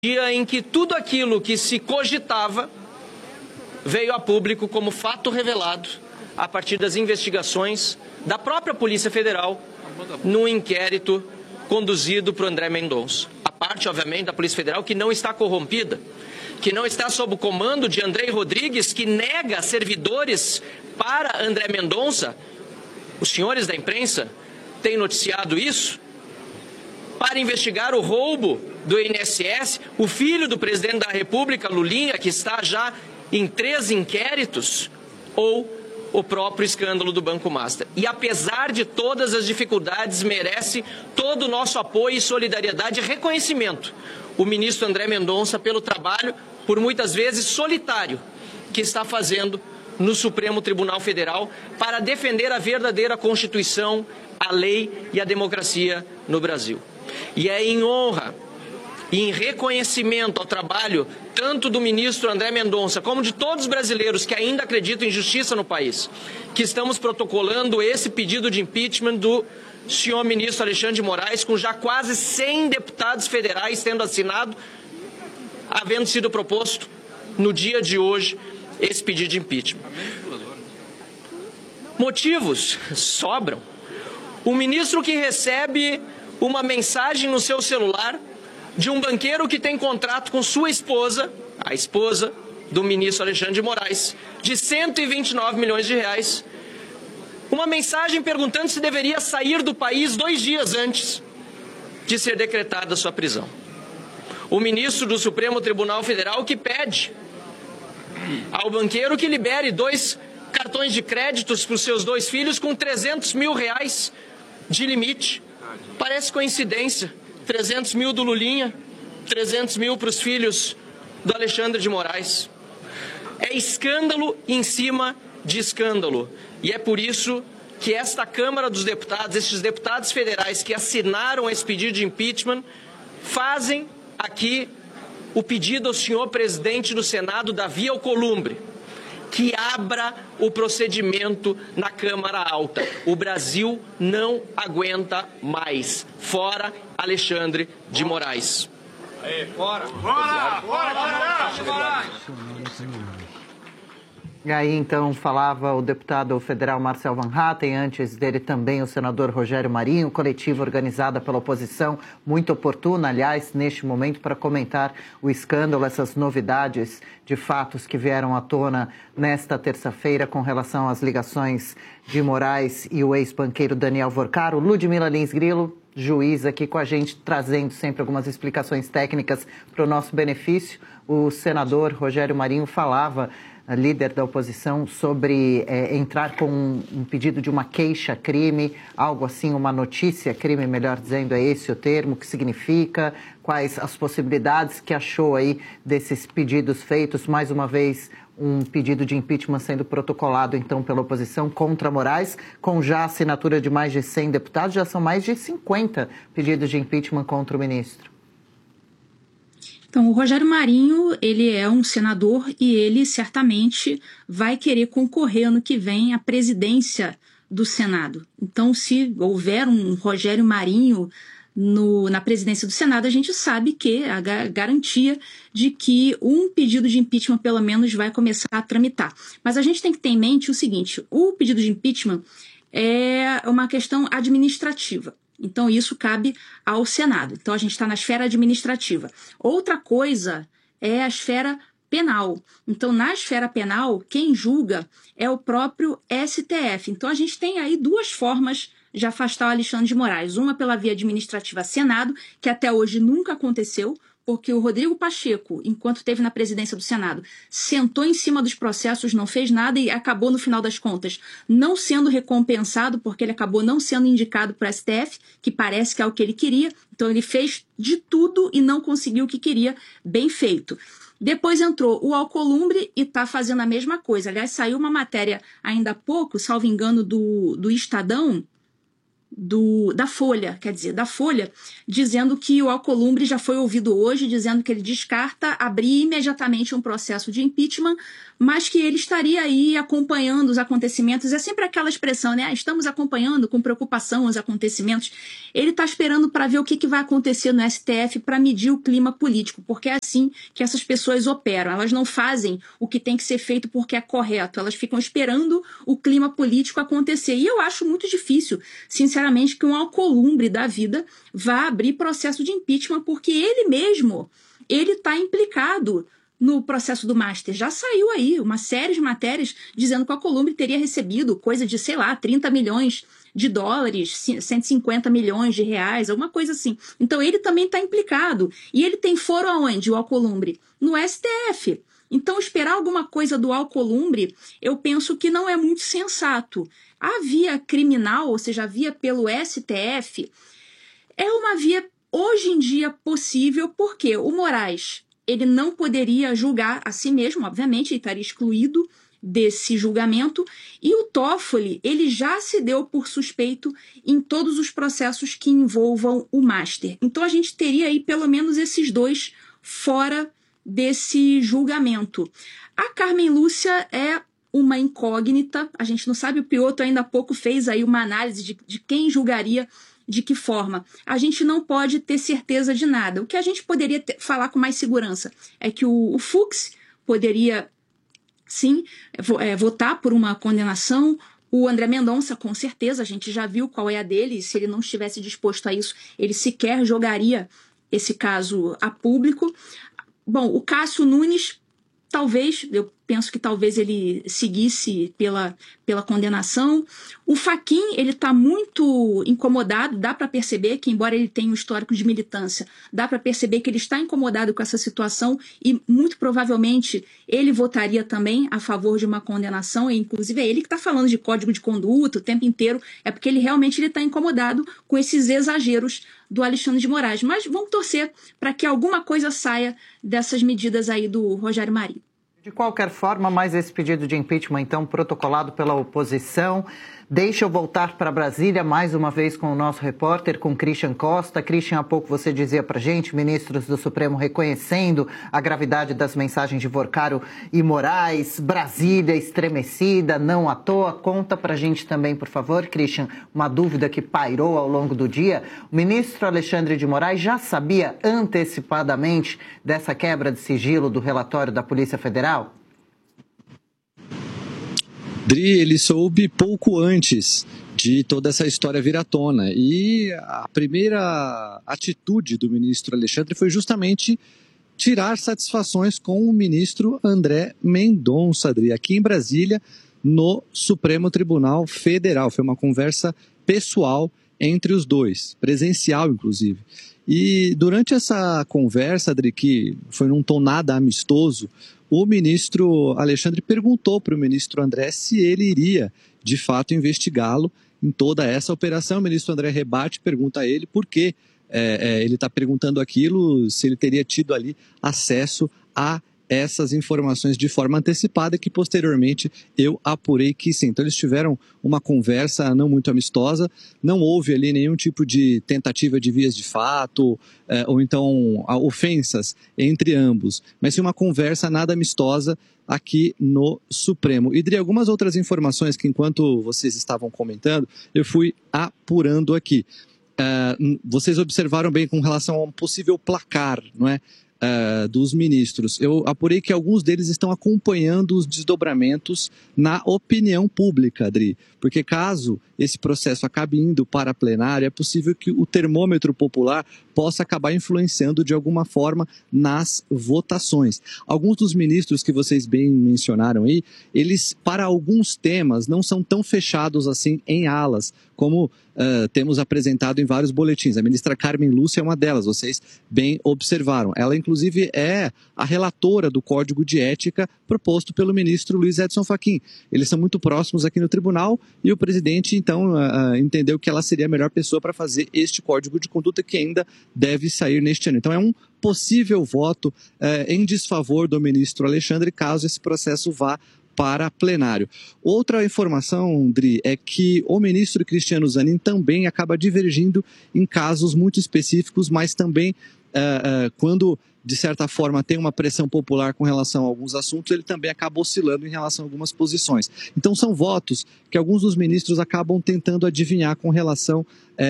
dia em que tudo aquilo que se cogitava veio a público como fato revelado a partir das investigações da própria Polícia Federal no inquérito conduzido por André Mendonça. A parte, obviamente, da Polícia Federal que não está corrompida, que não está sob o comando de Andrei Rodrigues, que nega servidores para André Mendonça. Os senhores da imprensa têm noticiado isso? Para investigar o roubo do INSS, o filho do presidente da República, Lulinha, que está já em 3 inquéritos, ou o próprio escândalo do Banco Master. E apesar de todas as dificuldades, merece todo o nosso apoio e solidariedade e reconhecimento o ministro André Mendonça pelo trabalho, por muitas vezes solitário, que está fazendo no Supremo Tribunal Federal para defender a verdadeira Constituição, a lei e a democracia no Brasil. E é em honra e em reconhecimento ao trabalho tanto do ministro André Mendonça como de todos os brasileiros que ainda acreditam em justiça no país, que estamos protocolando esse pedido de impeachment do senhor ministro Alexandre de Moraes, com já quase 100 deputados federais tendo assinado, havendo sido proposto no dia de hoje esse pedido de impeachment. Motivos sobram. O ministro que recebe uma mensagem no seu celular de um banqueiro que tem contrato com sua esposa, a esposa do ministro Alexandre de Moraes, de 129 milhões de reais, uma mensagem perguntando se deveria sair do país 2 dias antes de ser decretada a sua prisão. O ministro do Supremo Tribunal Federal que pede ao banqueiro que libere 2 cartões de créditos para os seus 2 filhos com 300 mil reais de limite. Parece coincidência, 300 mil do Lulinha, 300 mil para os filhos do Alexandre de Moraes. É escândalo em cima de escândalo. E é por isso que esta Câmara dos Deputados, estes deputados federais que assinaram esse pedido de impeachment, fazem aqui o pedido ao senhor presidente do Senado, Davi Alcolumbre, que abra o procedimento na Câmara Alta. O Brasil não aguenta mais. Fora Alexandre de Moraes. Aí, fora! Fora! Fora! Fora! E aí, então, falava o deputado federal Marcel Van Hatten, antes dele também o senador Rogério Marinho, coletiva organizada pela oposição, muito oportuna, aliás, neste momento, para comentar o escândalo, essas novidades de fatos que vieram à tona nesta terça-feira com relação às ligações de Moraes e o ex-banqueiro Daniel Vorcaro. Ludmila Lins Grilo, juiz aqui com a gente, trazendo sempre algumas explicações técnicas para o nosso benefício. O senador Rogério Marinho falava, líder da oposição, sobre entrar com um pedido de uma queixa-crime, algo assim, uma notícia-crime, melhor dizendo, é esse o termo, o que significa, quais as possibilidades que achou aí desses pedidos feitos, mais uma vez um pedido de impeachment sendo protocolado, então, pela oposição contra Moraes, com já a assinatura de mais de 100 deputados, já são mais de 50 pedidos de impeachment contra o ministro. Então, o Rogério Marinho, ele é um senador e ele certamente vai querer concorrer ano que vem à presidência do Senado. Então, se houver um Rogério Marinho na presidência do Senado, a gente sabe que a garantia de que um pedido de impeachment, pelo menos, vai começar a tramitar. Mas a gente tem que ter em mente o seguinte, o pedido de impeachment é uma questão administrativa. Então, isso cabe ao Senado. Então, a gente está na esfera administrativa. Outra coisa é a esfera penal. Então, na esfera penal, quem julga é o próprio STF. Então, a gente tem aí 2 formas de afastar o Alexandre de Moraes. Uma pela via administrativa Senado, que até hoje nunca aconteceu, porque o Rodrigo Pacheco, enquanto esteve na presidência do Senado, sentou em cima dos processos, não fez nada e acabou, no final das contas, não sendo recompensado, porque ele acabou não sendo indicado para o STF, que parece que é o que ele queria. Então, ele fez de tudo e não conseguiu o que queria, bem feito. Depois entrou o Alcolumbre e está fazendo a mesma coisa. Aliás, saiu uma matéria ainda há pouco, salvo engano, do Estadão, da Folha, dizendo que o Alcolumbre já foi ouvido hoje, dizendo que ele descarta abrir imediatamente um processo de impeachment, mas que ele estaria aí acompanhando os acontecimentos. É sempre aquela expressão, né? Estamos acompanhando com preocupação os acontecimentos. Ele está esperando para ver o que vai acontecer no STF para medir o clima político, porque é assim que essas pessoas operam. Elas não fazem o que tem que ser feito porque é correto, elas ficam esperando o clima político acontecer. E eu acho muito difícil, sinceramente, que um Alcolumbre da vida vá abrir processo de impeachment, porque ele mesmo, ele está implicado no processo do Master. Já saiu aí uma série de matérias dizendo que o Alcolumbre teria recebido coisa de, sei lá, 30 milhões de dólares, 150 milhões de reais, alguma coisa assim. Então ele também está implicado. E ele tem foro aonde, o Alcolumbre? No STF. Então esperar alguma coisa do Alcolumbre, eu penso que não é muito sensato. A via criminal, ou seja, a via pelo STF, é uma via hoje em dia possível, porque o Moraes, ele não poderia julgar a si mesmo, obviamente, ele estaria excluído desse julgamento, e o Toffoli, ele já se deu por suspeito em todos os processos que envolvam o Master. Então a gente teria aí pelo menos esses dois fora desse julgamento. A Carmen Lúcia é uma incógnita, a gente não sabe, o Piotr ainda há pouco fez aí uma análise de quem julgaria de que forma. A gente não pode ter certeza de nada. O que a gente poderia falar com mais segurança é que o Fux poderia, sim, votar por uma condenação. O André Mendonça, com certeza, a gente já viu qual é a dele, e se ele não estivesse disposto a isso, ele sequer jogaria esse caso a público. Bom, o Cássio Nunes, talvez, eu penso que talvez ele seguisse pela condenação. O Fachin, ele está muito incomodado, dá para perceber que, embora ele tenha um histórico de militância, dá para perceber que ele está incomodado com essa situação e, muito provavelmente, ele votaria também a favor de uma condenação, e, inclusive, é ele que está falando de código de conduta o tempo inteiro, é porque ele realmente está incomodado com esses exageros do Alexandre de Moraes. Mas vamos torcer para que alguma coisa saia dessas medidas aí do Rogério Marinho. De qualquer forma, mais esse pedido de impeachment, então, protocolado pela oposição. Deixa eu voltar para Brasília, mais uma vez com o nosso repórter, com Christian Costa. Christian, há pouco você dizia para a gente, ministros do Supremo reconhecendo a gravidade das mensagens de Vorcaro e Moraes, Brasília estremecida, não à toa. Conta para a gente também, por favor, Christian, uma dúvida que pairou ao longo do dia. O ministro Alexandre de Moraes já sabia antecipadamente dessa quebra de sigilo do relatório da Polícia Federal? Dri, ele soube pouco antes de toda essa história vir à tona. E a primeira atitude do ministro Alexandre foi justamente tirar satisfações com o ministro André Mendonça, Dri, aqui em Brasília, no Supremo Tribunal Federal. Foi uma conversa pessoal entre os dois, presencial inclusive. E durante essa conversa, Adri, que foi num tom nada amistoso, o ministro Alexandre perguntou para o ministro André se ele iria, de fato, investigá-lo em toda essa operação. O ministro André rebate, pergunta a ele por que ele está perguntando aquilo, se ele teria tido ali acesso a essas informações de forma antecipada, que posteriormente eu apurei que sim. Então eles tiveram uma conversa não muito amistosa, não houve ali nenhum tipo de tentativa de vias de fato, ou então ofensas entre ambos, mas sim uma conversa nada amistosa aqui no Supremo. E Dri, algumas outras informações que enquanto vocês estavam comentando, eu fui apurando aqui. Vocês observaram bem com relação a um possível placar, não é? Dos ministros. Eu apurei que alguns deles estão acompanhando os desdobramentos na opinião pública, Adri, porque caso esse processo acabe indo para plenário, é possível que o termômetro popular possa acabar influenciando de alguma forma nas votações. Alguns dos ministros que vocês bem mencionaram aí, eles, para alguns temas, não são tão fechados assim em alas, como temos apresentado em vários boletins. A ministra Carmen Lúcia é uma delas, vocês bem observaram. Ela, inclusive, é a relatora do Código de Ética proposto pelo ministro Luiz Edson Fachin. Eles são muito próximos aqui no tribunal e o presidente, então, entendeu que ela seria a melhor pessoa para fazer este Código de Conduta que ainda deve sair neste ano. Então, é um possível voto em desfavor do ministro Alexandre, caso esse processo vá para plenário. Outra informação, Dri, é que o ministro Cristiano Zanin também acaba divergindo em casos muito específicos, mas também quando, de certa forma, tem uma pressão popular com relação a alguns assuntos, ele também acaba oscilando em relação a algumas posições. Então, são votos que alguns dos ministros acabam tentando adivinhar com relação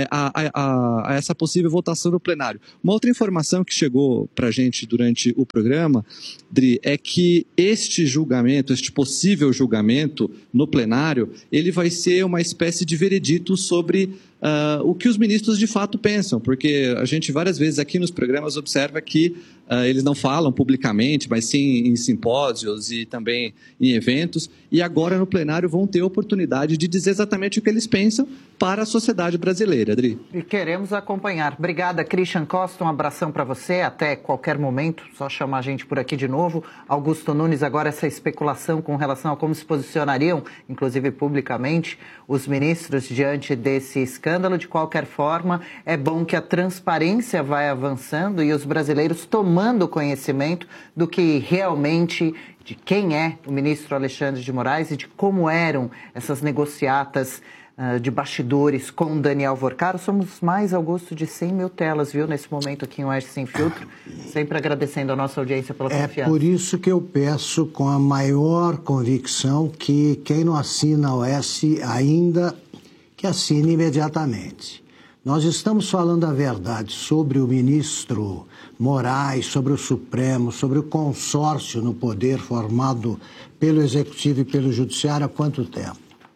a essa possível votação no plenário. Uma outra informação que chegou para a gente durante o programa, Dri, é que este julgamento, este possível julgamento no plenário, ele vai ser uma espécie de veredito sobre o que os ministros de fato pensam, porque a gente várias vezes aqui nos programas observa que eles não falam publicamente, mas sim em simpósios e também em eventos, e agora no plenário vão ter a oportunidade de dizer exatamente o que eles pensam para a sociedade brasileira, Adri. E queremos acompanhar. Obrigada, Christian Costa, um abração para você, até qualquer momento, só chamar a gente por aqui de novo. Augusto Nunes, agora essa especulação com relação a como se posicionariam, inclusive publicamente, os ministros diante desse escândalo. De qualquer forma, é bom que a transparência vai avançando e os brasileiros tomando conhecimento do que realmente, de quem é o ministro Alexandre de Moraes e de como eram essas negociatas de bastidores com Daniel Vorcaro. Somos mais, Augusto, de 100 mil telas, viu, nesse momento aqui em Oeste Sem Filtro. Sempre agradecendo a nossa audiência pela confiança. É por isso que eu peço com a maior convicção que quem não assina a Oeste ainda, que assine imediatamente. Nós estamos falando a verdade sobre o ministro Moraes, sobre o Supremo, sobre o consórcio no poder formado pelo Executivo e pelo Judiciário há quanto tempo?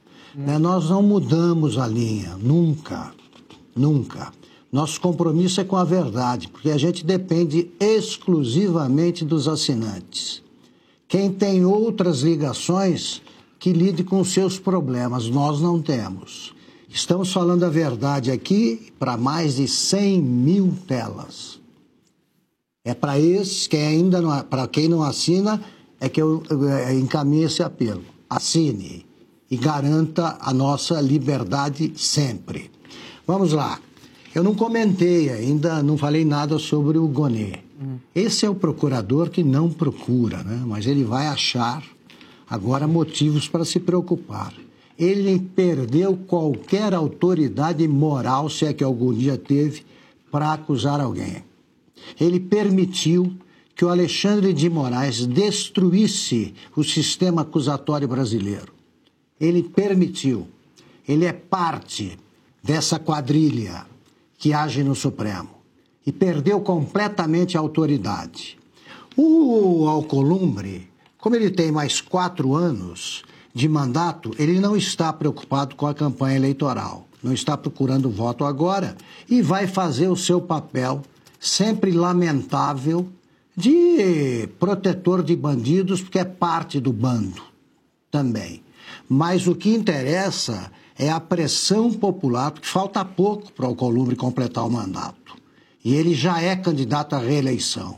Nós não mudamos a linha, nunca, nunca. Nosso compromisso é com a verdade, porque a gente depende exclusivamente dos assinantes. Quem tem outras ligações, que lide com os seus problemas, nós não temos. Estamos falando a verdade aqui para mais de 100 mil telas. É para esses que ainda não, para quem não assina, é que eu encaminho esse apelo. Assine e garanta a nossa liberdade sempre. Vamos lá. Eu não comentei ainda, não falei nada sobre o Gonê. Esse é o procurador que não procura, né? Mas ele vai achar agora motivos para se preocupar. Ele perdeu qualquer autoridade moral, se é que algum dia teve, para acusar alguém. Ele permitiu que o Alexandre de Moraes destruísse o sistema acusatório brasileiro. Ele permitiu. Ele é parte dessa quadrilha que age no Supremo. E perdeu completamente a autoridade. O Alcolumbre, como ele tem mais 4 anos de mandato, ele não está preocupado com a campanha eleitoral. Não está procurando voto agora e vai fazer o seu papel, sempre lamentável, de protetor de bandidos, porque é parte do bando também. Mas o que interessa é a pressão popular, porque falta pouco para o Alcolumbre completar o mandato. E ele já é candidato à reeleição.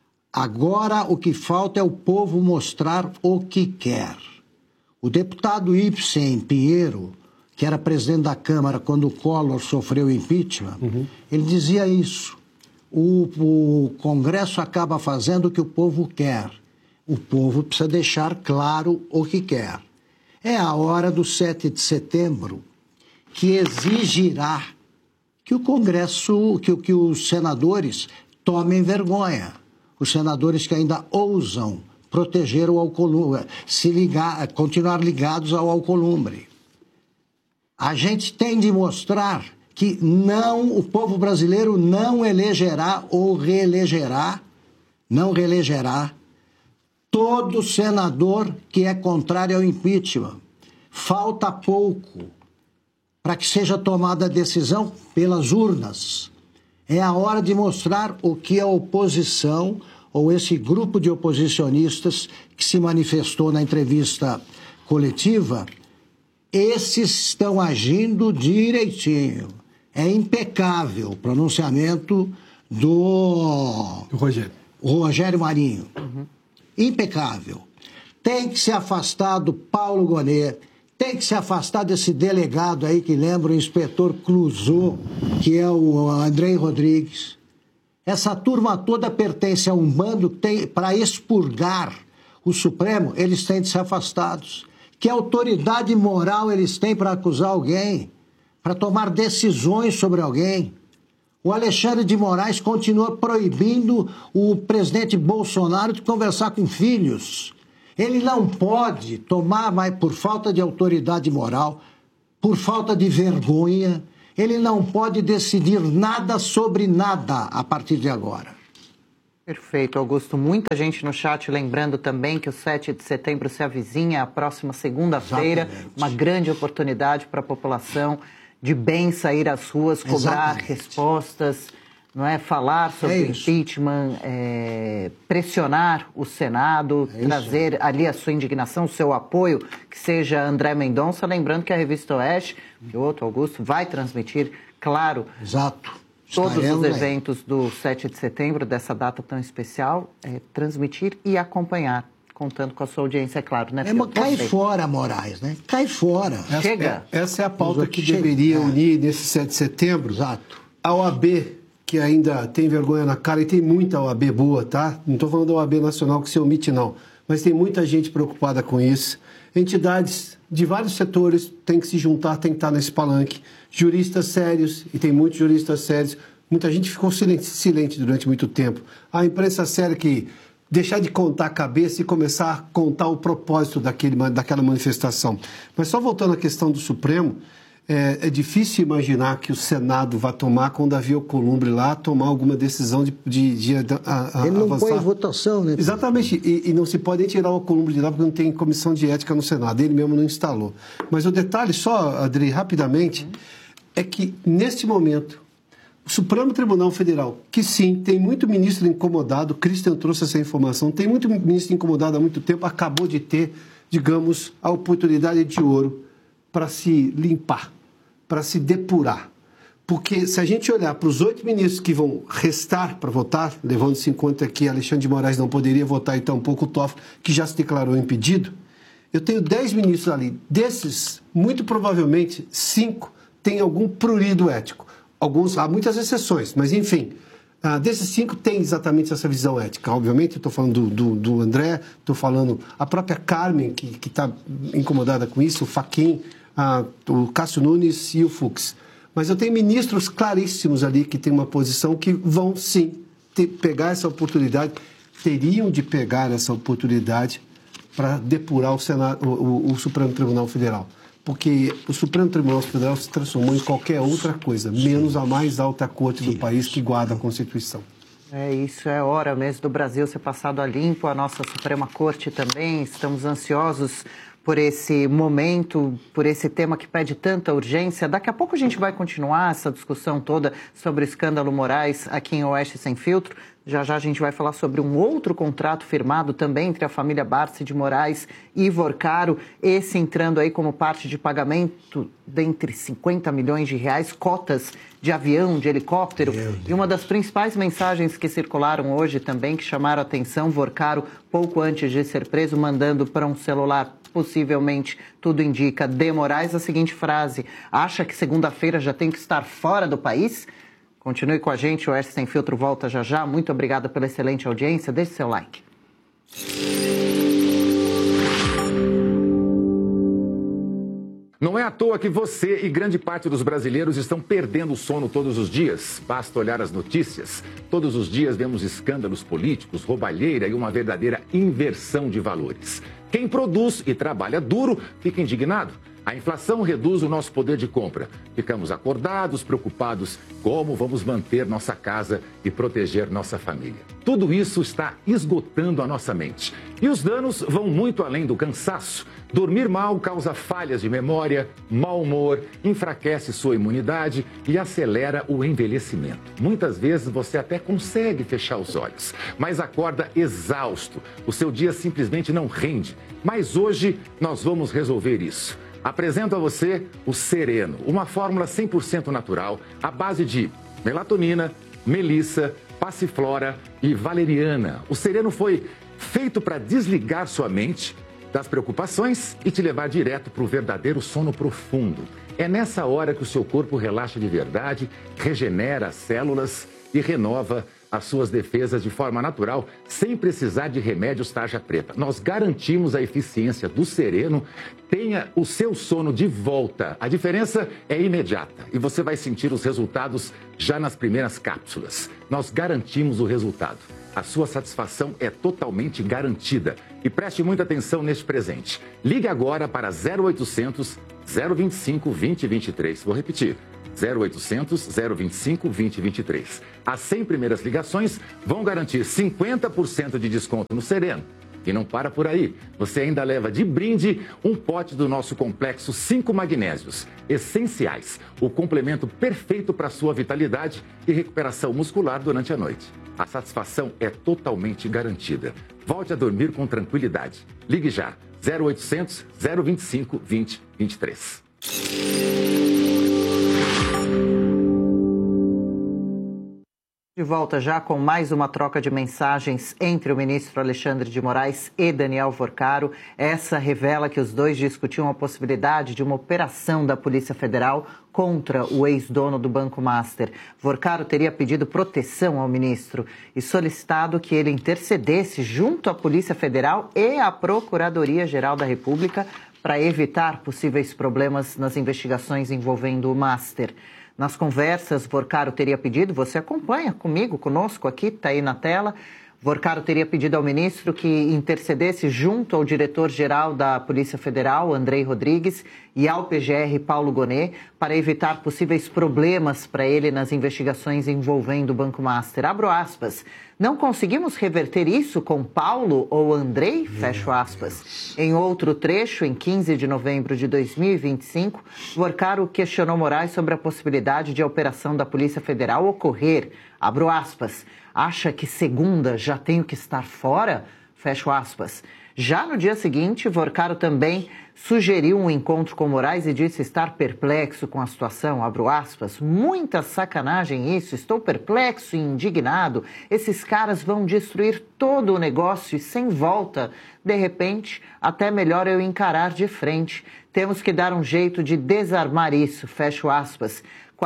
Agora o que falta é o povo mostrar o que quer. O deputado Ibsen Pinheiro, que era presidente da Câmara quando o Collor sofreu impeachment, ele dizia isso. O Congresso acaba fazendo o que o povo quer. O povo precisa deixar claro o que quer. É a hora do 7 de setembro que exigirá que o Congresso, que os senadores tomem vergonha. Os senadores que ainda ousam proteger o Alcolumbre, continuar ligados ao Alcolumbre. A gente tem de mostrar que o povo brasileiro não elegerá ou não reelegerá todo senador que é contrário ao impeachment. Falta pouco para que seja tomada a decisão pelas urnas. É a hora de mostrar o que a oposição, ou esse grupo de oposicionistas que se manifestou na entrevista coletiva, esses estão agindo direitinho. É impecável o pronunciamento do Rogério Marinho. Impecável. Tem que se afastar do Paulo Gonê, tem que se afastar desse delegado aí que lembra o inspetor Clouseau, que é o Andrei Rodrigues. Essa turma toda pertence a um bando que tem para expurgar o Supremo, eles têm de ser afastados. Que autoridade moral eles têm para acusar alguém, para tomar decisões sobre alguém? O Alexandre de Moraes continua proibindo o presidente Bolsonaro de conversar com filhos. Ele não pode tomar, mas por falta de autoridade moral, por falta de vergonha, ele não pode decidir nada sobre nada a partir de agora. Perfeito, Augusto. Muita gente no chat lembrando também que o 7 de setembro se avizinha, a próxima segunda-feira, uma grande oportunidade para a população de bem sair às ruas, cobrar respostas, não é? Falar sobre o impeachment, pressionar o Senado, trazer ali a sua indignação, o seu apoio, que seja André Mendonça. Lembrando que a Revista Oeste, que o outro Augusto, vai transmitir, claro, todos os eventos do 7 de setembro, dessa data tão especial, transmitir e acompanhar, contando com a sua audiência, é claro, né? Cai fora, Moraes, né? Cai fora. Essa é a pauta que deveria unir nesse 7 de setembro. A OAB, que ainda tem vergonha na cara, e tem muita OAB boa, tá? Não estou falando da OAB nacional que se omite, não. Mas tem muita gente preocupada com isso. Entidades de vários setores têm que se juntar, têm que estar nesse palanque. Juristas sérios, e tem muitos juristas sérios. Muita gente ficou silente durante muito tempo. A imprensa séria que deixar de contar a cabeça e começar a contar o propósito daquela manifestação. Mas só voltando à questão do Supremo, é difícil imaginar que o Senado vá tomar, quando Davi Alcolumbre lá, tomar alguma decisão de Ele não avançar. põe em votação, né? Exatamente, e não se pode nem tirar o Alcolumbre de lá, porque não tem comissão de ética no Senado, ele mesmo não instalou. Mas o detalhe só, Adri, rapidamente, é que, neste momento, o Supremo Tribunal Federal, que sim, tem muito ministro incomodado, o Christian trouxe essa informação, tem muito ministro incomodado há muito tempo, acabou de ter, digamos, a oportunidade de ouro para se limpar, para se depurar. Porque se a gente olhar para os 8 ministros que vão restar para votar, levando-se em conta que Alexandre de Moraes não poderia votar e tampouco o Toffoli, que já se declarou impedido, eu tenho 10 ministros ali. Desses, muito provavelmente, 5 têm algum prurido ético. Há muitas exceções, mas enfim, desses 5 tem exatamente essa visão ética. Obviamente, eu estou falando do André, estou falando a própria Carmen, que está incomodada com isso, o Fachin, o Cássio Nunes e o Fux. Mas eu tenho ministros claríssimos ali que têm uma posição que vão, sim, pegar essa oportunidade, teriam de pegar essa oportunidade para depurar o Supremo Tribunal Federal. Porque o Supremo Tribunal Federal se transformou em qualquer outra coisa, menos a mais alta corte do país que guarda a Constituição. Isso é hora mesmo do Brasil ser passado a limpo, a nossa Suprema Corte também. Estamos ansiosos por esse momento, por esse tema que pede tanta urgência. Daqui a pouco a gente vai continuar essa discussão toda sobre o escândalo Moraes aqui em Oeste Sem Filtro. Já já a gente vai falar sobre um outro contrato firmado também entre a família Barsi de Moraes e Vorcaro, esse entrando aí como parte de pagamento dentre 50 milhões de reais, cotas de avião, de helicóptero. E uma das principais mensagens que circularam hoje também, que chamaram a atenção, Vorcaro, pouco antes de ser preso, mandando para um celular, possivelmente, tudo indica, de Moraes, a seguinte frase: acha que segunda-feira já tem que estar fora do país? Continue com a gente, o Oeste Sem Filtro volta já já. Muito obrigada pela excelente audiência, deixe seu like. Não é à toa que você e grande parte dos brasileiros estão perdendo o sono todos os dias. Basta olhar as notícias. Todos os dias vemos escândalos políticos, roubalheira e uma verdadeira inversão de valores. Quem produz e trabalha duro fica indignado. A inflação reduz o nosso poder de compra. Ficamos acordados, preocupados como vamos manter nossa casa e proteger nossa família. Tudo isso está esgotando a nossa mente. E os danos vão muito além do cansaço. Dormir mal causa falhas de memória, mau humor, enfraquece sua imunidade e acelera o envelhecimento. Muitas vezes você até consegue fechar os olhos, mas acorda exausto. O seu dia simplesmente não rende. Mas hoje nós vamos resolver isso. Apresento a você o Sereno, uma fórmula 100% natural, à base de melatonina, melissa, passiflora e valeriana. O Sereno foi feito para desligar sua mente das preocupações e te levar direto para o verdadeiro sono profundo. É nessa hora que o seu corpo relaxa de verdade, regenera as células e renova as suas defesas de forma natural, sem precisar de remédios tarja preta. Nós garantimos a eficiência do Sereno. Tenha o seu sono de volta. A diferença é imediata e você vai sentir os resultados já nas primeiras cápsulas. Nós garantimos o resultado. A sua satisfação é totalmente garantida. E preste muita atenção neste presente. Ligue agora para 0800 025 2023. Vou repetir. 0800 025 2023. As 100 primeiras ligações vão garantir 50% de desconto no Sereno. E não para por aí. Você ainda leva de brinde um pote do nosso complexo 5 magnésios essenciais. O complemento perfeito para a sua vitalidade e recuperação muscular durante a noite. A satisfação é totalmente garantida. Volte a dormir com tranquilidade. Ligue já. 0800 025 2023. De volta já com mais uma troca de mensagens entre o ministro Alexandre de Moraes e Daniel Vorcaro. Essa revela que os dois discutiam a possibilidade de uma operação da Polícia Federal contra o ex-dono do Banco Master. Vorcaro teria pedido proteção ao ministro e solicitado que ele intercedesse junto à Polícia Federal e à Procuradoria-Geral da República para evitar possíveis problemas nas investigações envolvendo o Master. Nas conversas, Vorcaro teria pedido, você acompanha conosco aqui, está aí na tela, Vorcaro teria pedido ao ministro que intercedesse junto ao diretor-geral da Polícia Federal, Andrei Rodrigues, e ao PGR, Paulo Gonet, para evitar possíveis problemas para ele nas investigações envolvendo o Banco Master. Abro aspas. Não conseguimos reverter isso com Paulo ou Andrei? Fecho aspas. Em outro trecho, em 15 de novembro de 2025, Vorcaro questionou Moraes sobre a possibilidade de a operação da Polícia Federal ocorrer. Abro aspas. Acha que segunda já tenho que estar fora? Fecho aspas. Já no dia seguinte, Vorcaro também sugeriu um encontro com Moraes e disse estar perplexo com a situação, abro aspas, muita sacanagem isso, estou perplexo e indignado, esses caras vão destruir todo o negócio e sem volta. De repente, até melhor eu encarar de frente. Temos que dar um jeito de desarmar isso, fecho aspas.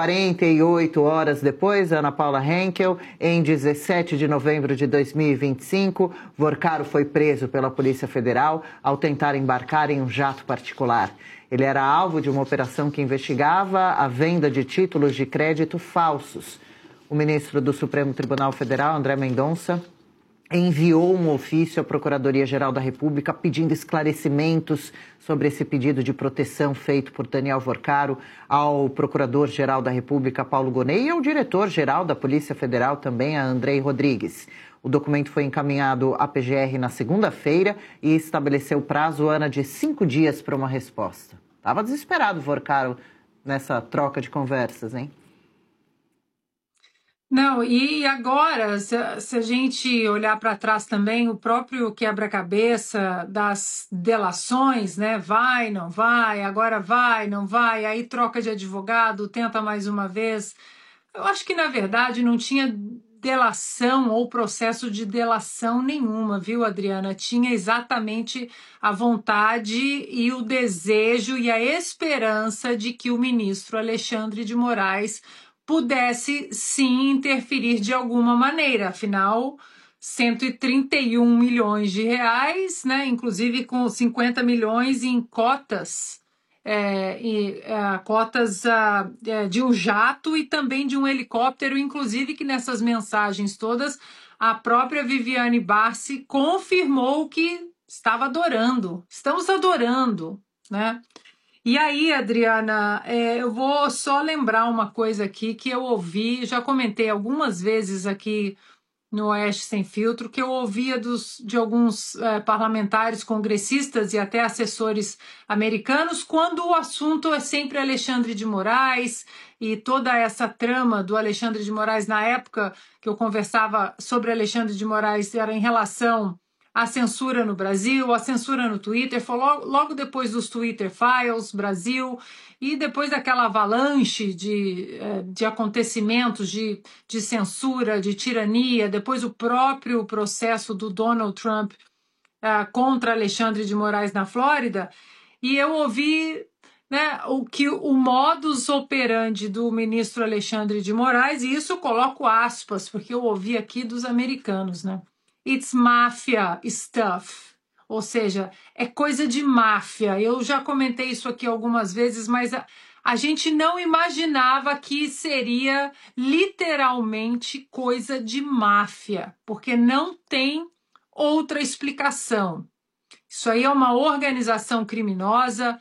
48 horas depois, Ana Paula Henkel, em 17 de novembro de 2025, Vorcaro foi preso pela Polícia Federal ao tentar embarcar em um jato particular. Ele era alvo de uma operação que investigava a venda de títulos de crédito falsos. O ministro do Supremo Tribunal Federal, André Mendonça, enviou um ofício à Procuradoria-Geral da República pedindo esclarecimentos sobre esse pedido de proteção feito por Daniel Vorcaro ao Procurador-Geral da República, Paulo Gonet, e ao Diretor-Geral da Polícia Federal também, a Andrei Rodrigues. O documento foi encaminhado à PGR na segunda-feira e estabeleceu prazo, Ana, de 5 dias para uma resposta. Estava desesperado Vorcaro nessa troca de conversas, hein? Não, e agora, se a gente olhar para trás também, o próprio quebra-cabeça das delações, né? Vai, não vai, agora vai, não vai, aí troca de advogado, tenta mais uma vez. Eu acho que, na verdade, não tinha delação ou processo de delação nenhuma, viu, Adriana? Tinha exatamente a vontade e o desejo e a esperança de que o ministro Alexandre de Moraes pudesse sim interferir de alguma maneira, afinal 131 milhões de reais, né, inclusive com 50 milhões em cotas, cotas de um jato e também de um helicóptero, inclusive que nessas mensagens todas a própria Viviane Barsi confirmou que estava adorando, estamos adorando, né? E aí, Adriana, eu vou só lembrar uma coisa aqui que eu ouvi, já comentei algumas vezes aqui no Oeste Sem Filtro, que eu ouvia de alguns parlamentares, congressistas e até assessores americanos, quando o assunto é sempre Alexandre de Moraes e toda essa trama do Alexandre de Moraes, na época que eu conversava sobre Alexandre de Moraes, era em relação a censura no Brasil, a censura no Twitter, foi logo depois dos Twitter Files Brasil e depois daquela avalanche de acontecimentos de censura, de tirania, depois o próprio processo do Donald Trump contra Alexandre de Moraes na Flórida, e eu ouvi né, o modus operandi do ministro Alexandre de Moraes, e isso eu coloco aspas, porque eu ouvi aqui dos americanos, né? It's mafia stuff, ou seja, é coisa de máfia. Eu já comentei isso aqui algumas vezes, mas a gente não imaginava que seria literalmente coisa de máfia, porque não tem outra explicação. Isso aí é uma organização criminosa.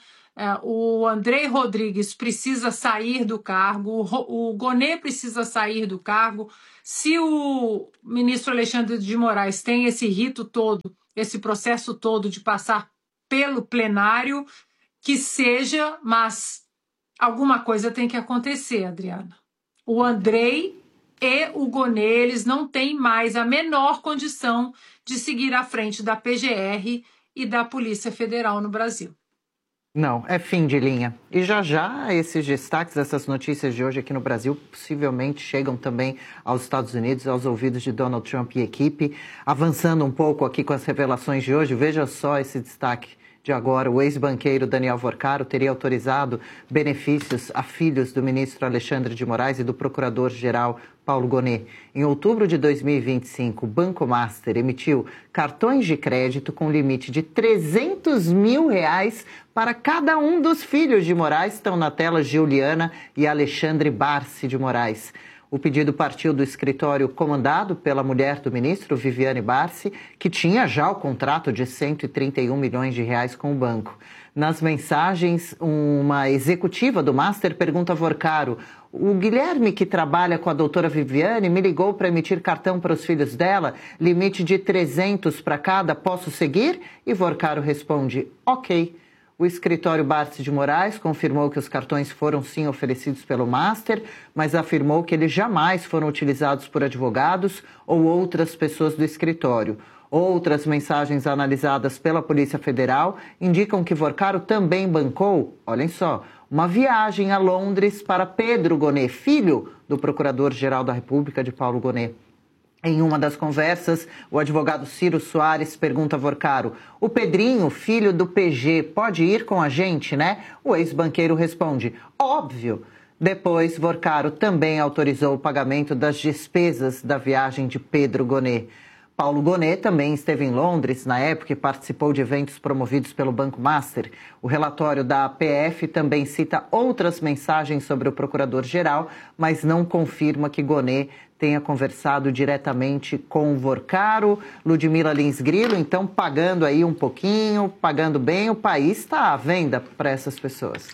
O Andrei Rodrigues precisa sair do cargo, o Gonê precisa sair do cargo. Se o ministro Alexandre de Moraes tem esse rito todo, esse processo todo de passar pelo plenário, que seja, mas alguma coisa tem que acontecer, Adriana. O Andrei e o Gonê, eles não têm mais a menor condição de seguir à frente da PGR e da Polícia Federal no Brasil. Não, é fim de linha. E já esses destaques, essas notícias de hoje aqui no Brasil, possivelmente chegam também aos Estados Unidos, aos ouvidos de Donald Trump e equipe. Avançando um pouco aqui com as revelações de hoje, veja só esse destaque de agora. O ex-banqueiro Daniel Vorcaro teria autorizado benefícios a filhos do ministro Alexandre de Moraes e do procurador-geral Paulo Gonê. Em outubro de 2025, o Banco Master emitiu cartões de crédito com limite de R$300 mil para cada um dos filhos de Moraes. Estão na tela Juliana e Alexandre Barsi de Moraes. O pedido partiu do escritório comandado pela mulher do ministro, Viviane Barsi, que tinha já o contrato de R$131 milhões com o banco. Nas mensagens, uma executiva do Master pergunta a Vorcaro: o Guilherme, que trabalha com a doutora Viviane, me ligou para emitir cartão para os filhos dela, limite de 300 para cada, posso seguir? E Vorcaro responde: ok. O escritório Barsi de Moraes confirmou que os cartões foram sim oferecidos pelo Master, mas afirmou que eles jamais foram utilizados por advogados ou outras pessoas do escritório. Outras mensagens analisadas pela Polícia Federal indicam que Vorcaro também bancou, olhem só, uma viagem a Londres para Pedro Gonê, filho do Procurador-Geral da República de Paulo Gonê. Em uma das conversas, o advogado Ciro Soares pergunta a Vorcaro: o Pedrinho, filho do PG, pode ir com a gente, né? O ex-banqueiro responde: óbvio. Depois, Vorcaro também autorizou o pagamento das despesas da viagem de Pedro Gonê. Paulo Gonê também esteve em Londres na época e participou de eventos promovidos pelo Banco Master. O relatório da PF também cita outras mensagens sobre o procurador-geral, mas não confirma que Gonê tenha conversado diretamente com o Vorcaro. Ludmila Lins Grilo, então, pagando aí um pouquinho, pagando bem, o país está à venda para essas pessoas.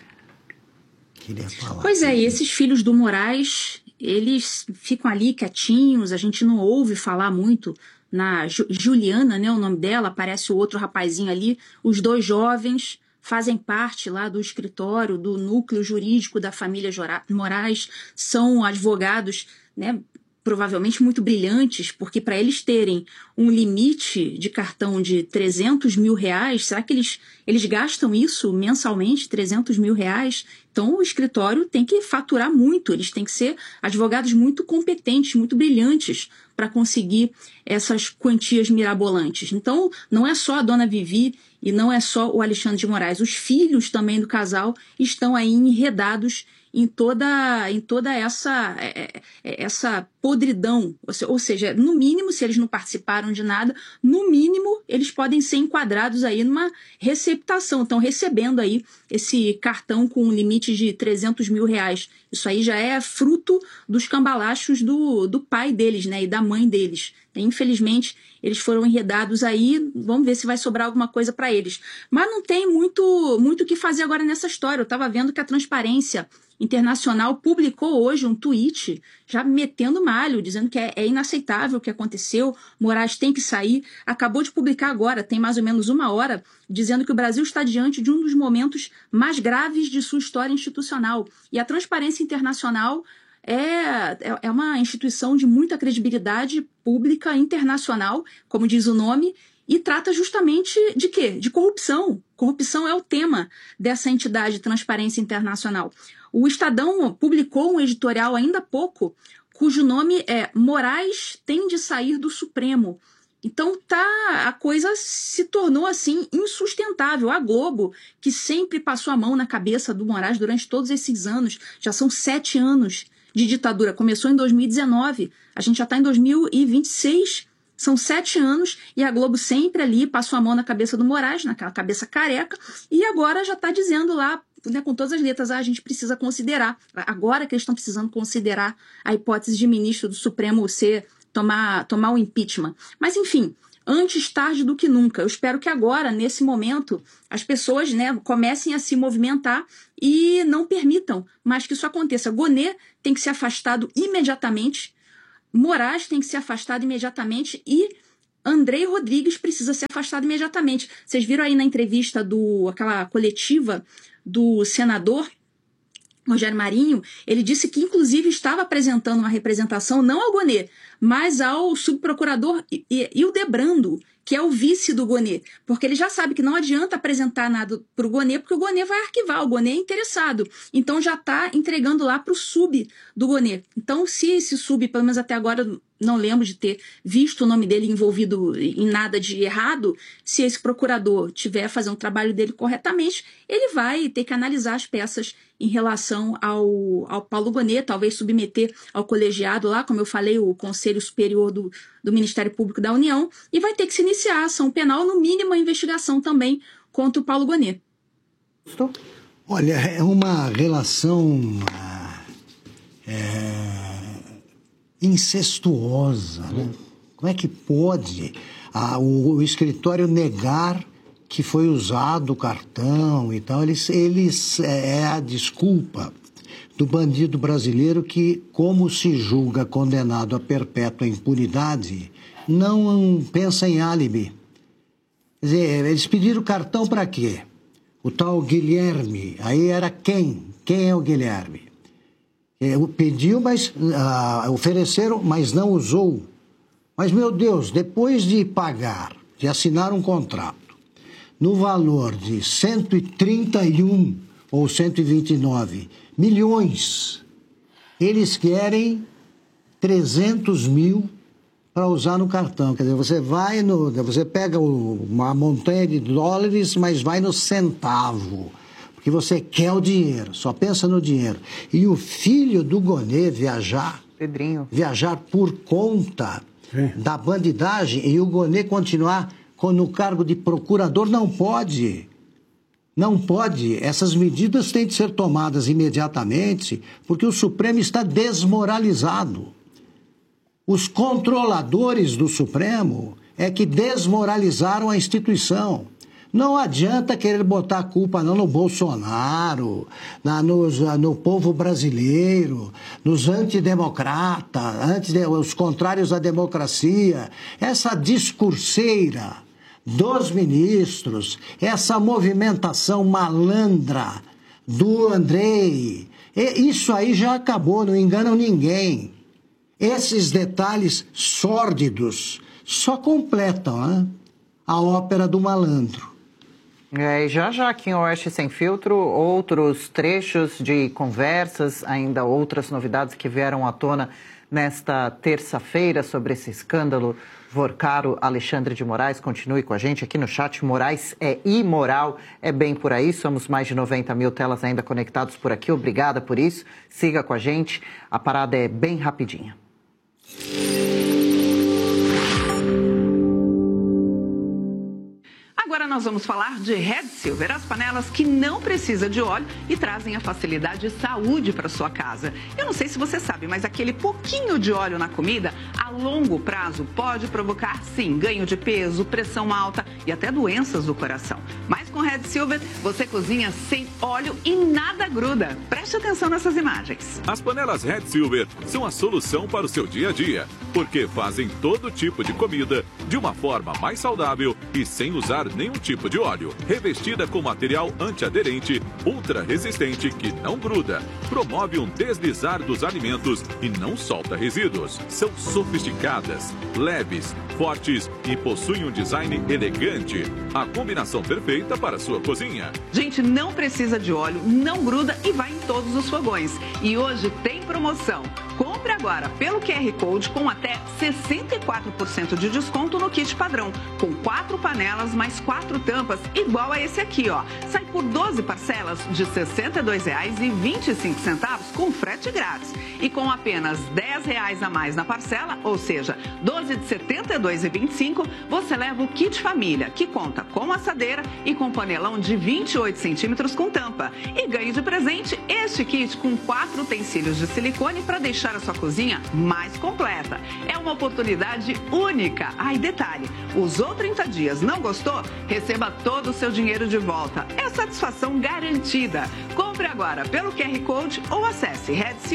Pois é, e esses filhos do Moraes, eles ficam ali quietinhos, a gente não ouve falar muito na Juliana, né, o nome dela, aparece o outro rapazinho ali, os dois jovens fazem parte lá do escritório, do núcleo jurídico da família Moraes, são advogados, né, provavelmente muito brilhantes, porque para eles terem um limite de cartão de R$300 mil, será que eles gastam isso mensalmente, R$300 mil? Então o escritório tem que faturar muito, eles têm que ser advogados muito competentes, muito brilhantes para conseguir essas quantias mirabolantes. Então não é só a dona Vivi e não é só o Alexandre de Moraes, os filhos também do casal estão aí enredados em toda essa podridão, ou seja, no mínimo, se eles não participaram de nada, no mínimo eles podem ser enquadrados aí numa receptação, estão recebendo aí esse cartão com um limite de R$300 mil. Isso aí já é fruto dos cambalachos do pai deles, né, e da mãe deles. Infelizmente, eles foram enredados aí, vamos ver se vai sobrar alguma coisa para eles. Mas não tem muito o que fazer agora nessa história. Eu estava vendo que a Transparência Internacional publicou hoje um tweet já metendo malho, dizendo que é inaceitável o que aconteceu, Moraes tem que sair. Acabou de publicar agora, tem mais ou menos uma hora, dizendo que o Brasil está diante de um dos momentos mais graves de sua história institucional. E a Transparência Internacional é uma instituição de muita credibilidade pública internacional, como diz o nome, e trata justamente de quê? De corrupção. Corrupção é o tema dessa entidade Transparência Internacional. O Estadão publicou um editorial ainda há pouco, cujo nome é Moraes tem de sair do Supremo. Então a coisa se tornou assim insustentável. A Globo, que sempre passou a mão na cabeça do Moraes durante todos esses anos, já são 7 anos de ditadura, começou em 2019, a gente já está em 2026, são 7 anos, e a Globo sempre ali passou a mão na cabeça do Moraes, naquela cabeça careca, e agora já está dizendo lá, né, com todas as letras, a gente precisa considerar, agora que eles estão precisando considerar a hipótese de ministro do Supremo tomar o impeachment. Mas, enfim, antes tarde do que nunca. Eu espero que agora, nesse momento, as pessoas, né, comecem a se movimentar e não permitam mais que isso aconteça. Gonê tem que ser afastado imediatamente, Moraes tem que ser afastado imediatamente e André Rodrigues precisa ser afastado imediatamente. Vocês viram aí na entrevista aquela coletiva do senador Rogério Marinho, ele disse que inclusive estava apresentando uma representação não ao Gonê, mas ao subprocurador Hildebrando, que é o vice do Gonê, porque ele já sabe que não adianta apresentar nada para o Gonê, porque o Gonê vai arquivar, o Gonê é interessado, então já está entregando lá para o sub do Gonê. Então, se esse sub, pelo menos até agora, não lembro de ter visto o nome dele envolvido em nada de errado, se esse procurador tiver a fazer um trabalho dele corretamente, ele vai ter que analisar as peças em relação ao Paulo Gonê, talvez submeter ao colegiado lá, como eu falei, o Conselho Superior do Ministério Público da União, e vai ter que se iniciar a ação penal, no mínimo a investigação também contra o Paulo Gonê. Olha, é uma relação incestuosa, né? Como é que pode o escritório negar que foi usado o cartão e tal? Eles é a desculpa do bandido brasileiro que, como se julga condenado a perpétua impunidade, não pensa em álibi. Quer dizer, eles pediram o cartão para quê? O tal Guilherme, aí era quem? Quem é o Guilherme? Pediu, mas ofereceram, mas não usou. Mas, meu Deus, depois de pagar, de assinar um contrato, no valor de 131 ou 129 milhões, eles querem 300 mil para usar no cartão. Quer dizer, você pega uma montanha de dólares, mas vai no centavo, porque você quer o dinheiro, só pensa no dinheiro. E o filho do Gonê viajar por conta da bandidagem e o Gonê continuar no cargo de procurador, não pode. Não pode. Essas medidas têm de ser tomadas imediatamente, porque o Supremo está desmoralizado. Os controladores do Supremo é que desmoralizaram a instituição. Não adianta querer botar a culpa não no Bolsonaro, no povo brasileiro, nos antidemocratas, os contrários à democracia. Essa discurseira dos ministros, essa movimentação malandra do Andrei, isso aí já acabou, não enganam ninguém. Esses detalhes sórdidos só completam a ópera do malandro. E já aqui em Oeste Sem Filtro, outros trechos de conversas, ainda outras novidades que vieram à tona nesta terça-feira sobre esse escândalo Vorcaro Alexandre de Moraes. Continue com a gente aqui no chat. Moraes é imoral, é bem por aí. Somos mais de 90 mil telas ainda conectados por aqui. Obrigada por isso. Siga com a gente. A parada é bem rapidinha. Agora nós vamos falar de Red Silver, as panelas que não precisam de óleo e trazem a facilidade e saúde para sua casa. Eu não sei se você sabe, mas aquele pouquinho de óleo na comida, a longo prazo, pode provocar, sim, ganho de peso, pressão alta e até doenças do coração. Mas com Red Silver, você cozinha sem óleo e nada gruda. Preste atenção nessas imagens. As panelas Red Silver são a solução para o seu dia a dia, porque fazem todo tipo de comida de uma forma mais saudável e sem usar nenhum tipo de óleo. Revestida com material antiaderente, ultra resistente que não gruda, promove um deslizar dos alimentos e não solta resíduos. São sofisticadas, leves, fortes e possuem um design elegante. A combinação perfeita para a sua cozinha. Gente, não precisa de óleo, não gruda e vai todos os fogões. E hoje tem promoção. Compre agora pelo QR Code com até 64% de desconto no kit padrão, com 4 panelas mais 4 tampas, igual a esse aqui, ó. Sai por 12 parcelas de R$ 62,25 com frete grátis. E com apenas R$ 10 a mais na parcela, ou seja, 12 de R$ 72,25, você leva o kit família, que conta com assadeira e com panelão de 28 centímetros com tampa. E ganhe de presente este kit com 4 utensílios de silicone para deixar a sua cozinha mais completa. É uma oportunidade única. E detalhe, usou 30 dias, não gostou? Receba todo o seu dinheiro de volta. É satisfação garantida. Compre agora pelo QR Code ou acesse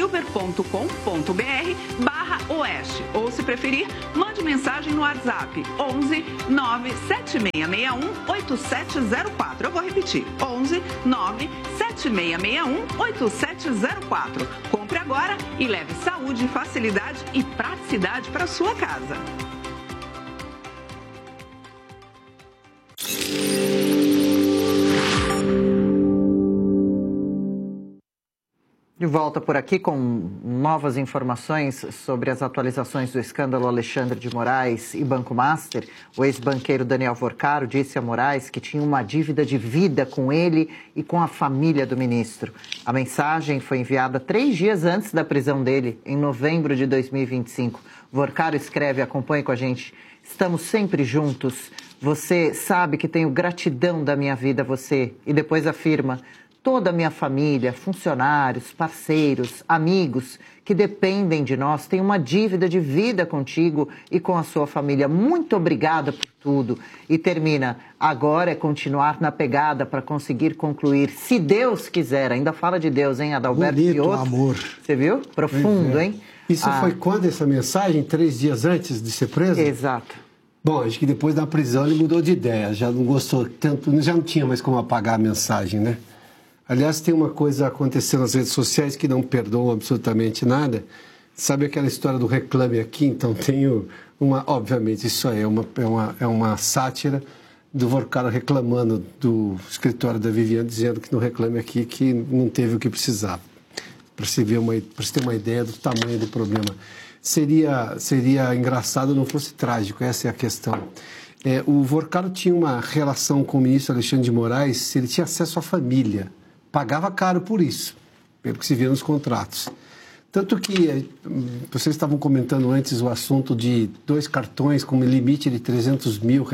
redsilver.com.br/oeste. Ou, se preferir, mande mensagem no WhatsApp 11 97661 8704. Eu vou repetir, 11 97661 8704. Compre agora e leve saúde, facilidade e praticidade para sua casa. De volta por aqui com novas informações sobre as atualizações do escândalo Alexandre de Moraes e Banco Master. O ex-banqueiro Daniel Vorcaro disse a Moraes que tinha uma dívida de vida com ele e com a família do ministro. A mensagem foi enviada 3 dias antes da prisão dele, em novembro de 2025. Vorcaro escreve, acompanhe com a gente: estamos sempre juntos. Você sabe que tenho gratidão da minha vida a você. E depois afirma: toda a minha família, funcionários, parceiros, amigos que dependem de nós têm uma dívida de vida contigo e com a sua família. Muito obrigada por tudo. E termina: agora é continuar na pegada para conseguir concluir, se Deus quiser. Ainda fala de Deus, hein, Adalberto? Bonito, amor. Você viu? Profundo, hein? Isso foi quando essa mensagem? 3 dias antes de ser preso? Exato. Bom, acho que depois da prisão ele mudou de ideia. Já não gostou tanto, já não tinha mais como apagar a mensagem, né? Aliás, tem uma coisa acontecendo nas redes sociais que não perdoam absolutamente nada. Sabe aquela história do Reclame Aqui? Então tenho uma... Obviamente, isso aí é uma sátira do Vorcaro reclamando do escritório da Viviane, dizendo que no Reclame Aqui que não teve o que precisava. Para se ter uma ideia do tamanho do problema. Seria engraçado não fosse trágico, essa é a questão. O Vorcaro tinha uma relação com o ministro Alexandre de Moraes, ele tinha acesso à família. Pagava caro por isso, pelo que se vê nos contratos. Tanto que vocês estavam comentando antes o assunto de 2 cartões com limite de R$300 mil.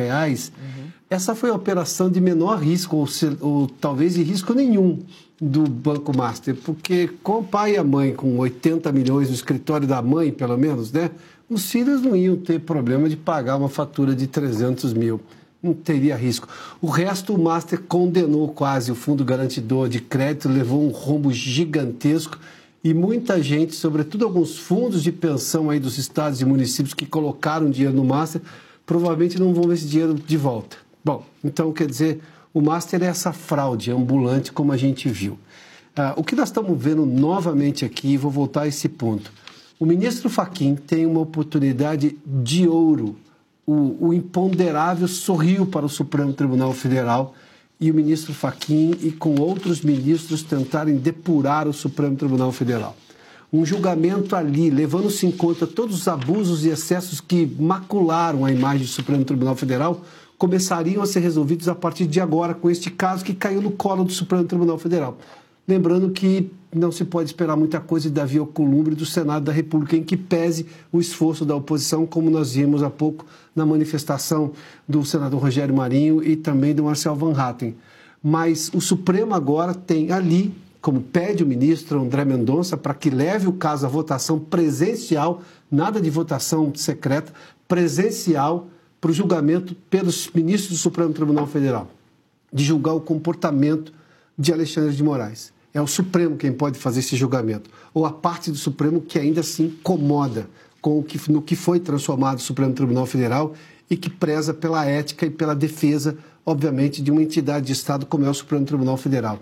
Essa foi a operação de menor risco, ou talvez de risco nenhum, do Banco Master, porque com o pai e a mãe com 80 milhões no escritório da mãe, pelo menos, né, os filhos não iam ter problema de pagar uma fatura de 300 mil. Não teria risco. O resto, o Master condenou quase o fundo garantidor de crédito, levou um rombo gigantesco e muita gente, sobretudo alguns fundos de pensão aí dos estados e municípios que colocaram dinheiro no Master, provavelmente não vão ver esse dinheiro de volta. Bom, então quer dizer, o Master é essa fraude ambulante como a gente viu. O que nós estamos vendo novamente aqui, vou voltar a esse ponto. O ministro Fachin tem uma oportunidade de ouro. O imponderável sorriu para o Supremo Tribunal Federal e o ministro Fachin e com outros ministros tentarem depurar o Supremo Tribunal Federal. Um julgamento ali, levando-se em conta todos os abusos e excessos que macularam a imagem do Supremo Tribunal Federal, começariam a ser resolvidos a partir de agora com este caso que caiu no colo do Supremo Tribunal Federal. Lembrando que não se pode esperar muita coisa de Davi Alcolumbre do Senado da República, em que pese o esforço da oposição, como nós vimos há pouco na manifestação do senador Rogério Marinho e também do Marcel Van Hatten. Mas o Supremo agora tem ali, como pede o ministro André Mendonça, para que leve o caso à votação presencial, nada de votação secreta, presencial, para o julgamento pelos ministros do Supremo Tribunal Federal, de julgar o comportamento de Alexandre de Moraes. É o Supremo quem pode fazer esse julgamento, ou a parte do Supremo que ainda se incomoda no que foi transformado o Supremo Tribunal Federal e que preza pela ética e pela defesa, obviamente, de uma entidade de Estado como é o Supremo Tribunal Federal.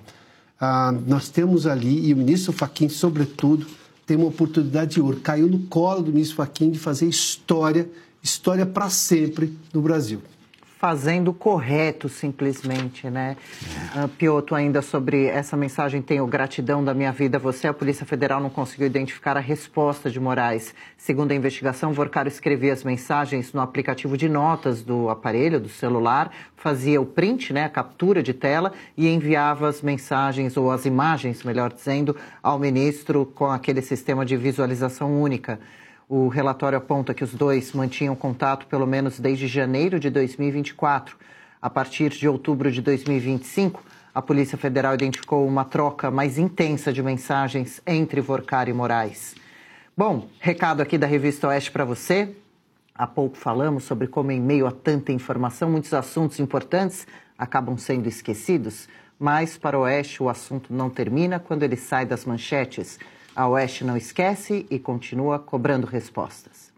Nós temos ali, e o ministro Fachin, sobretudo, tem uma oportunidade de ouro. Caiu no colo do ministro Fachin de fazer história para sempre no Brasil. fazendo o correto, simplesmente, né? Piotr, ainda sobre essa mensagem, tenho gratidão da minha vida a você. A Polícia Federal não conseguiu identificar a resposta de Moraes. Segundo a investigação, Vorcaro escrevia as mensagens no aplicativo de notas do aparelho, do celular, fazia o print, né, a captura de tela, e enviava as mensagens, ou as imagens, melhor dizendo, ao ministro com aquele sistema de visualização única. O relatório aponta que os dois mantinham contato pelo menos desde janeiro de 2024. A partir de outubro de 2025, a Polícia Federal identificou uma troca mais intensa de mensagens entre Vorcaro e Moraes. Bom, recado aqui da Revista Oeste para você. Há pouco falamos sobre como, em meio a tanta informação, muitos assuntos importantes acabam sendo esquecidos. Mas, para o Oeste, o assunto não termina quando ele sai das manchetes. A Oeste não esquece e continua cobrando respostas.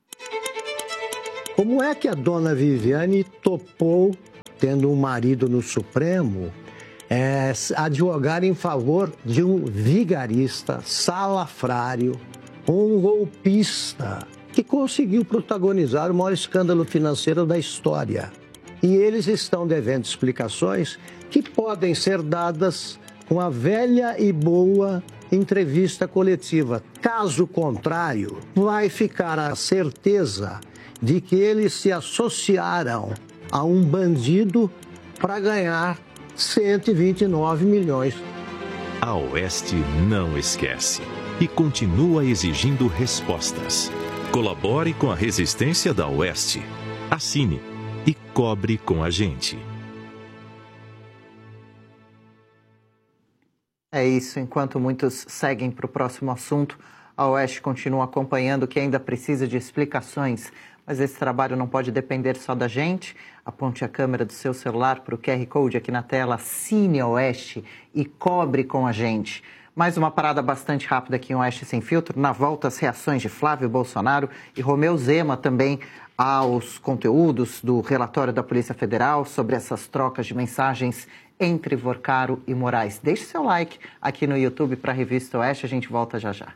Como é que a dona Viviane topou, tendo um marido no Supremo, advogar em favor de um vigarista, salafrário, um golpista, que conseguiu protagonizar o maior escândalo financeiro da história? E eles estão devendo explicações que podem ser dadas com a velha e boa entrevista coletiva. Caso contrário, vai ficar a certeza de que eles se associaram a um bandido para ganhar 129 milhões. A Oeste não esquece e continua exigindo respostas. Colabore com a resistência da Oeste. Assine e cobre com a gente. É isso, enquanto muitos seguem para o próximo assunto, a Oeste continua acompanhando o que ainda precisa de explicações. Mas esse trabalho não pode depender só da gente. Aponte a câmera do seu celular para o QR Code aqui na tela, assine a Oeste e cobre com a gente. Mais uma parada bastante rápida aqui em Oeste Sem Filtro. Na volta, as reações de Flávio Bolsonaro e Romeu Zema também aos conteúdos do relatório da Polícia Federal sobre essas trocas de mensagens entre Vorcaro e Moraes. Deixe seu like aqui no YouTube para a Revista Oeste. A gente volta já já.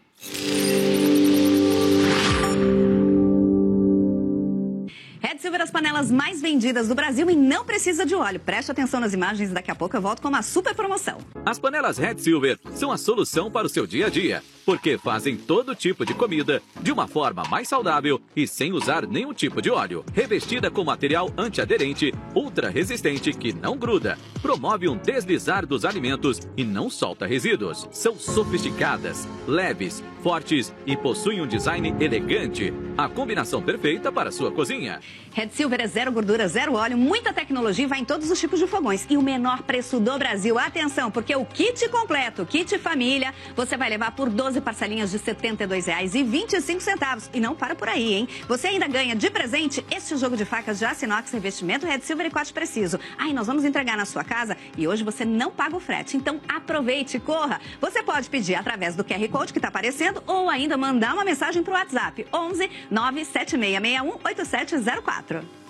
Red Silver, as panelas mais vendidas do Brasil e não precisa de óleo. Preste atenção nas imagens e daqui a pouco eu volto com uma super promoção. As panelas Red Silver são a solução para o seu dia a dia, porque fazem todo tipo de comida de uma forma mais saudável e sem usar nenhum tipo de óleo. Revestida com material antiaderente, ultra resistente que não gruda, promove um deslizar dos alimentos e não solta resíduos. São sofisticadas, leves, fortes e possuem um design elegante. A combinação perfeita para a sua cozinha. Red Silver é zero gordura, zero óleo, muita tecnologia e vai em todos os tipos de fogões. E o menor preço do Brasil. Atenção, porque o kit completo, kit família, você vai levar por 12 parcelinhas de R$ 72,25. E não para por aí, hein? Você ainda ganha de presente este jogo de facas de aço inox, revestimento Red Silver e corte preciso. Aí nós vamos entregar na sua casa e hoje você não paga o frete. Então aproveite, corra. Você pode pedir através do QR Code que está aparecendo ou ainda mandar uma mensagem para o WhatsApp 11 97661 8704.